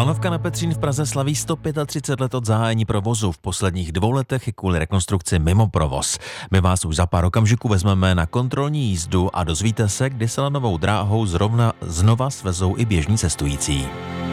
Lanovka na Petřín v Praze slaví 135 let od zahájení provozu. V posledních 2 letech je kvůli rekonstrukci mimo provoz. My vás už za pár okamžiků vezmeme na kontrolní jízdu a dozvíte se, kdy se lanovou dráhou znova svezou i běžní cestující.